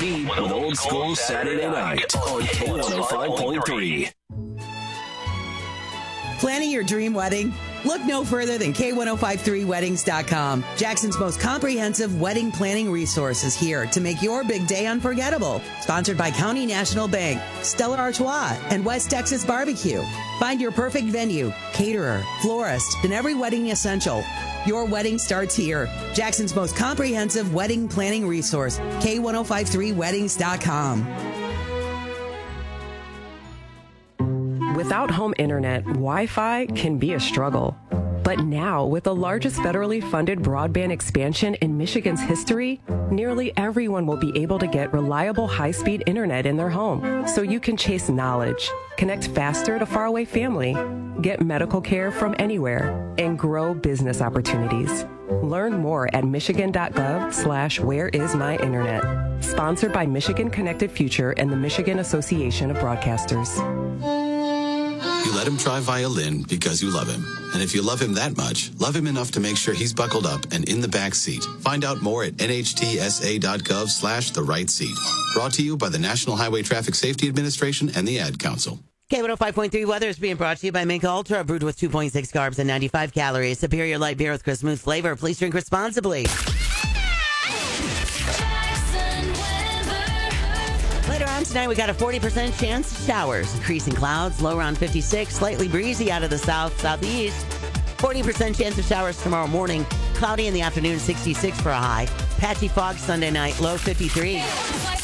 beat with Old School Saturday Night on K105.3. Planning your dream wedding? Look no further than K1053weddings.com. Jackson's most comprehensive wedding planning resources here to make your big day unforgettable. Sponsored by County National Bank, Stella Artois, and West Texas Barbecue. Find your perfect venue, caterer, florist, and every wedding essential. Your wedding starts here. Jackson's most comprehensive wedding planning resource, K1053weddings.com. Without home internet, Wi-Fi can be a struggle. But now, with the largest federally funded broadband expansion in Michigan's history, nearly everyone will be able to get reliable high-speed internet in their home. So you can chase knowledge, connect faster to faraway family, get medical care from anywhere, and grow business opportunities. Learn more at michigan.gov/whereismyinternet. Sponsored by Michigan Connected Future and the Michigan Association of Broadcasters. You let him try violin because you love him. And if you love him that much, love him enough to make sure he's buckled up and in the back seat. Find out more at nhtsa.gov/the right seat. Brought to you by the National Highway Traffic Safety Administration and the Ad Council. K105.3 weather is being brought to you by Mink Ultra, brewed with 2.6 carbs and 95 calories. Superior light beer with crisp, smooth flavor. Please drink responsibly. Later on tonight, we got a 40% chance of showers. Increasing clouds, low around 56, slightly breezy out of the south, southeast. 40% chance of showers tomorrow morning. Cloudy in the afternoon, 66 for a high. Patchy fog Sunday night, low 53.